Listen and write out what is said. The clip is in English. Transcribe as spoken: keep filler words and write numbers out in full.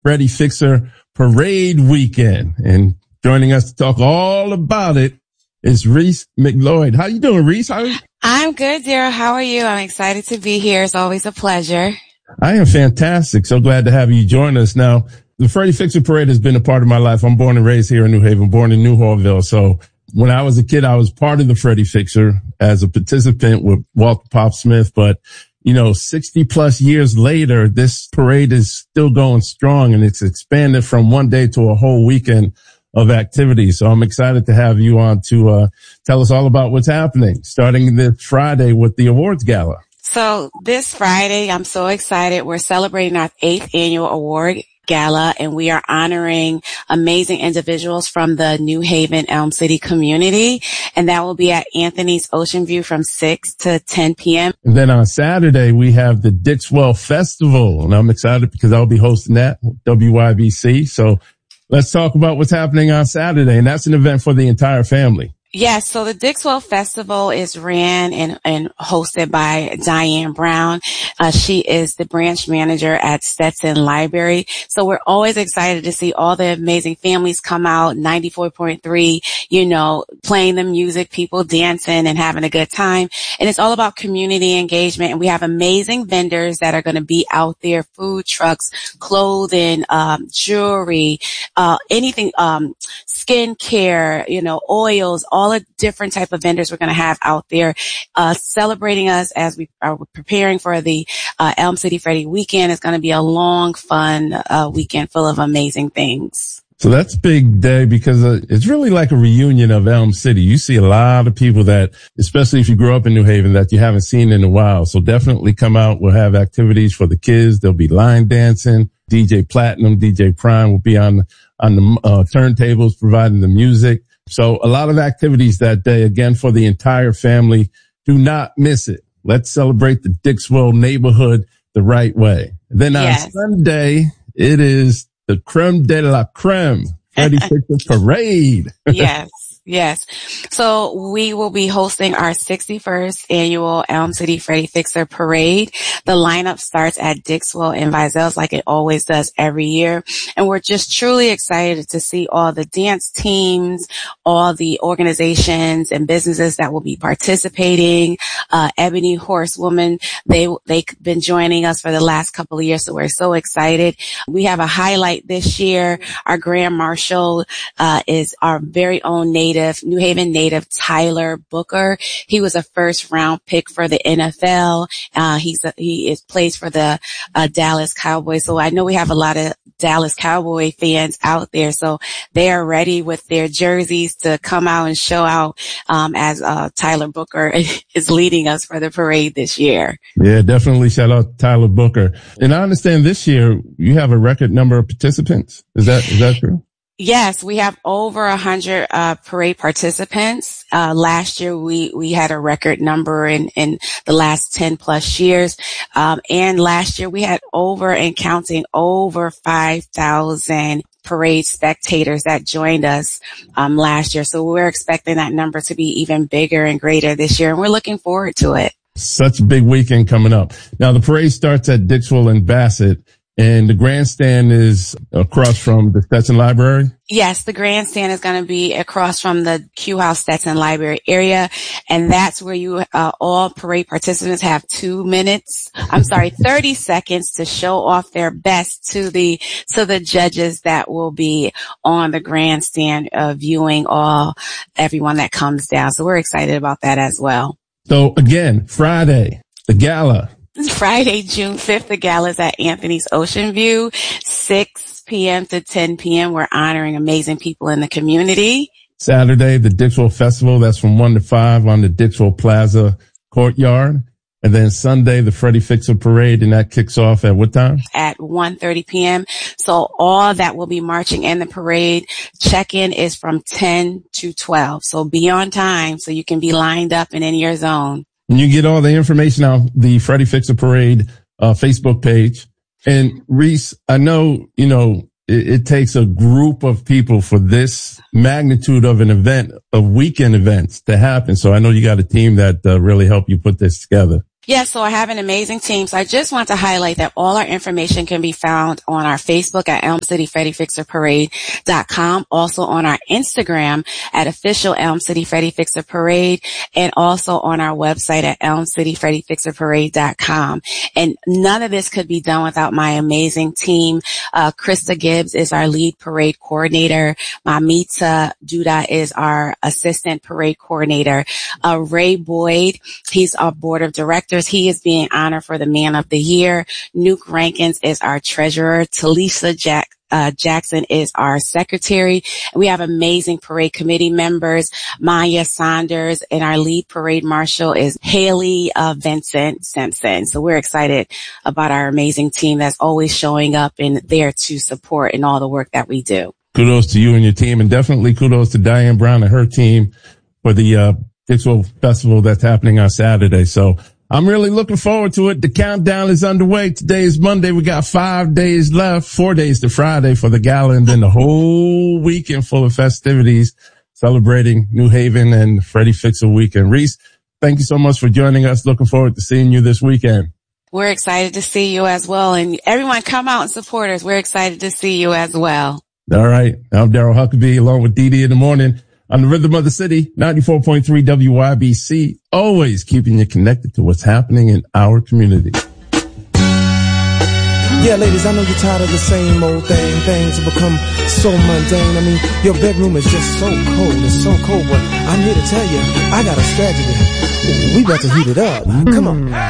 Freddie Fixer Parade Weekend. And joining us to talk all about it is Reese McLeod. How you doing, Reese? How are you? I'm good, Daryl. How are you? I'm excited to be here. It's always a pleasure. I am fantastic. So glad to have you join us. Now, the Freddie Fixer Parade has been a part of my life. I'm born and raised here in New Haven, born in New Hallville. So when I was a kid, I was part of the Freddie Fixer as a participant with Walter Pop Smith. But, you know, sixty plus years later, this parade is still going strong, and it's expanded from one day to a whole weekend of activities. So I'm excited to have you on to uh, tell us all about what's happening, starting this Friday with the awards gala. So this Friday, I'm so excited. We're celebrating our eighth annual award gala, and we are honoring amazing individuals from the New Haven Elm City community. And that will be at Anthony's Ocean View from six to ten p.m. And then on Saturday, we have the Dixwell Festival, and I'm excited because I'll be hosting that, W Y B C. So let's talk about what's happening on Saturday. And that's an event for the entire family. Yes, so the Dixwell Festival is ran and, and hosted by Diane Brown. Uh, she is the branch manager at Stetson Library. So we're always excited to see all the amazing families come out, ninety-four point three, you know, playing the music, people dancing and having a good time. And it's all about community engagement. And we have amazing vendors that are going to be out there, food trucks, clothing, um, jewelry, uh, anything, um, skincare, you know, oils, all the different type of vendors we're going to have out there, uh, celebrating us as we are preparing for the, uh, Elm City Freddie weekend. It's going to be a long, fun, uh, weekend full of amazing things. So that's a big day because uh, it's really like a reunion of Elm City. You see a lot of people that, especially if you grew up in New Haven, that you haven't seen in a while. So definitely come out. We'll have activities for the kids. There'll be line dancing. D J Platinum, D J Prime will be on, on the uh, turntables providing the music. So a lot of activities that day, again, for the entire family. Do not miss it. Let's celebrate the Dixwell neighborhood the right way. And then yes. On Sunday, it is the creme de la creme, Freddie Fixer Parade. Yes. Yes. So we will be hosting our sixty-first annual Elm City Freddie Fixer Parade. The lineup starts at Dixwell and Vizelle's like it always does every year. And we're just truly excited to see all the dance teams, all the organizations and businesses that will be participating. Uh, Ebony Horsewoman, they, they've been joining us for the last couple of years. So we're so excited. We have a highlight this year. Our Grand Marshal, uh, is our very own native New Haven native Tyler Booker. He was a first round pick for the N F L. Uh, he's a, he is plays for the uh, Dallas Cowboys. So I know we have a lot of Dallas Cowboy fans out there. So they are ready with their jerseys to come out and show out um, as uh, Tyler Booker is leading us for the parade this year. Yeah, definitely shout out to Tyler Booker. And I understand this year you have a record number of participants. Is that is that true? Yes, we have over a hundred, uh, parade participants. Uh, last year we, we had a record number in, in the last ten plus years. Um, and last year we had over and counting over five thousand parade spectators that joined us, um, last year. So we're expecting that number to be even bigger and greater this year. And we're looking forward to it. Such a big weekend coming up. Now the parade starts at Dixwell and Bassett. And the grandstand is across from the Stetson Library? Yes, the grandstand is going to be across from the Q House Stetson Library area. And that's where you, uh, all parade participants have two minutes, I'm sorry, thirty seconds to show off their best to the, to the judges that will be on the grandstand, uh, viewing all, everyone that comes down. So we're excited about that as well. So again, Friday, the gala. Friday, June fifth, the gala is at Anthony's Ocean View, six p.m. to ten p.m. We're honoring amazing people in the community. Saturday, the Dixwell Festival. That's from one to five on the Dixwell Plaza courtyard. And then Sunday, the Freddie Fixer Parade, and that kicks off at what time? At one thirty p.m. So all that will be marching in the parade. Check-in is from ten to twelve. So be on time so you can be lined up and in your zone. And you get all the information on the Freddie Fixer Parade uh, Facebook page. And Reese, I know, you know, it, it takes a group of people for this magnitude of an event, of weekend events to happen. So I know you got a team that uh, really helped you put this together. Yes, so I have an amazing team. So I just want to highlight that all our information can be found on our Facebook at Elm City Freddie Fixer Parade dot com, also on our Instagram at official Elm City Freddie Fixer Parade, and also on our website at Elm City Freddie Fixer Parade dot com. And none of this could be done without my amazing team. Uh, Krista Gibbs is our lead parade coordinator. Mamita Duda is our assistant parade coordinator. Uh, Ray Boyd, he's our board of directors. He is being honored for the Man of the Year. Nuke Rankins is our treasurer. Talisa Jack, uh, Jackson is our secretary. We have amazing parade committee members. Maya Saunders, and our lead parade marshal is Haley uh, Vincent Simpson. So we're excited about our amazing team that's always showing up and there to support in all the work that we do. Kudos to you and your team, and definitely kudos to Diane Brown and her team for the uh, Dixwell Festival that's happening on Saturday. So I'm really looking forward to it. The countdown is underway. Today is Monday. We got five days left, four days to Friday for the gala, and then the whole weekend full of festivities celebrating New Haven and Freddie Fixer weekend. Reese, thank you so much for joining us. Looking forward to seeing you this weekend. We're excited to see you as well. And everyone come out and support us. We're excited to see you as well. All right. I'm Daryl Huckabee along with Dee Dee in the morning on the Rhythm of the City, ninety-four point three W Y B C, always keeping you connected to what's happening in our community. Yeah, ladies, I know you're tired of the same old thing. Things have become so mundane. I mean, your bedroom is just so cold. It's so cold, but I'm here to tell you, I got a strategy. We got to heat it up. Come on.